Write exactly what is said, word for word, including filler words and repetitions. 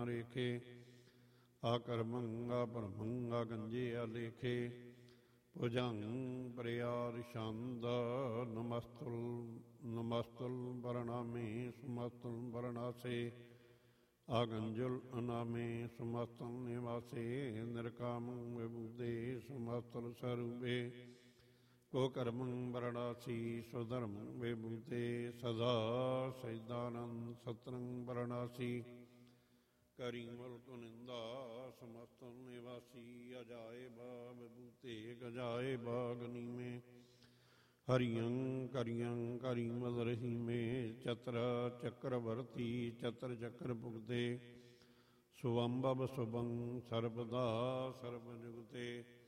ਨਾ ਰੇਖੇ। ਆਕਰਮੰ ਆਪਰਮੰ ਆਗੰਜੇ ਆਲੇਖੇ। ਭੁਜੰਗ ਪ੍ਰਿਆਰ ਛੰਦ ਨਮਸਤੁਲ ਨਮਸਤੁਲ ਵਰਣਾਮੇ ਸੁਮਸਤੁਲ ਵਰਣਾਸੇ। ਆਗੰਜੁਲ ਅਨਾਮੇ ਸੁਮਸਤੁਲ ਨਿਵਾਸੇ। ਨਿਰਕਾਮੰ ਵਿਭੂਤੇ ਸੁਮਸਤੁਲ ਸਰੂਪੇ। ਕੋ ਕਰਮੰ ਵਰਣਾਸੀ ਸੁਧਰਮੰ ਵਿਭੂਤੇ। ਸਦਾ ਸਹਿਦਾਨੰਦ ਸਤਰੰ ਵਰਣਾਸੀ। ਕਰੀ ਮੁਲਕ ਨਿੰਦਾ ਸਮਸਤੁਲ ਨਿਵਾਸੀ। ਅਜਾਏ ਬਾ ਵਿਭੂਤੇ ਗਜਾਏ ਬਾਗਨੀਮੇ। ਹਰੀਅੰ ਕਰੀਅੰ ਕਰੀ ਮਦਰਹੀਮੇ। ਚਤਰ ਚੱਕਰਵਰਤੀ ਚਤਰ ਚੱਕਰ ਭੁਗਤੇ। ਸੁਵੰਬਵ ਸੁਭੰ ਸਰਬਦਾ ਸਰਬ ਜੁਗਤੇ।